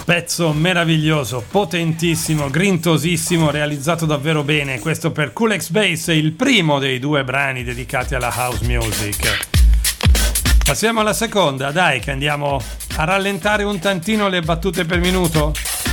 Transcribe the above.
Pezzo meraviglioso, potentissimo, grintosissimo, realizzato davvero bene. Questo per Cool X Bass, il primo dei due brani dedicati alla house music. Passiamo alla seconda, dai, che andiamo a rallentare un tantino le battute per minuto.